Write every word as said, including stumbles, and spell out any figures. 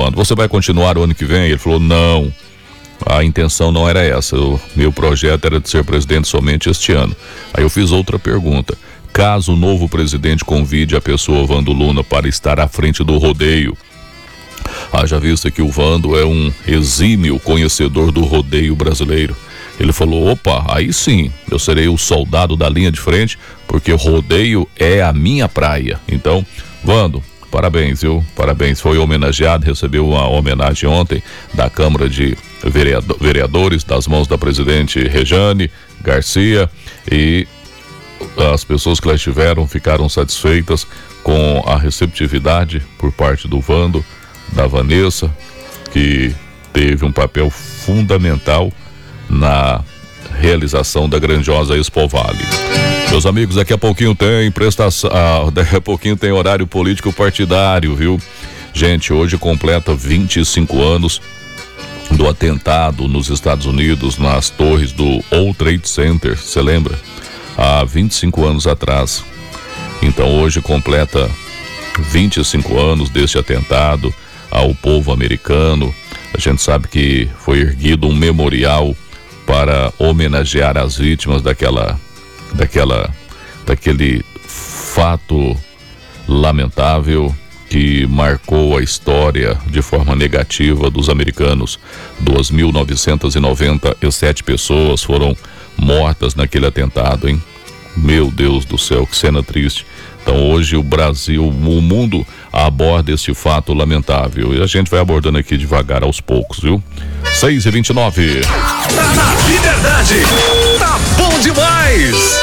Vando, você vai continuar o ano que vem? Ele falou, não, a intenção não era essa, o meu projeto era de ser presidente somente este ano. Aí eu fiz outra pergunta, caso o novo presidente convide a pessoa Vando Luna para estar à frente do rodeio, haja vista que o Vando é um exímio conhecedor do rodeio brasileiro. Ele falou, opa, aí sim, eu serei o soldado da linha de frente, porque o rodeio é a minha praia. Então, Vando, parabéns, viu? Parabéns, foi homenageado, recebeu uma homenagem ontem da Câmara de Vereadores, das mãos da presidente Rejane Garcia, e as pessoas que lá estiveram ficaram satisfeitas com a receptividade por parte do Vando, da Vanessa, que teve um papel fundamental na realização da grandiosa Expo Vale. Meus amigos, daqui a pouquinho tem prestação, ah, daqui a pouquinho tem horário político partidário, viu? Gente, hoje completa vinte e cinco anos do atentado nos Estados Unidos, nas torres do World Trade Center, você lembra? Há vinte e cinco anos atrás. Então hoje completa vinte e cinco anos deste atentado ao povo americano. A gente sabe que foi erguido um memorial para homenagear as vítimas daquela, daquela, daquele fato lamentável que marcou a história de forma negativa dos americanos. duas mil novecentas e noventa e sete pessoas foram mortas naquele atentado, hein? Meu Deus do céu, que cena triste. Então hoje o Brasil, o mundo aborda este fato lamentável e a gente vai abordando aqui devagar aos poucos, viu? seis e vinte e nove. Tá na Liberdade, tá bom demais!